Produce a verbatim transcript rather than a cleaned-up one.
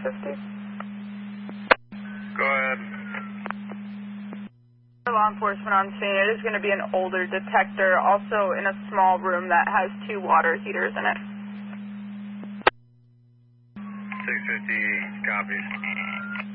fifty. Go ahead. Law enforcement on scene. It is going to be an older detector, also in a small room that has two water heaters in it. six fifty, copy.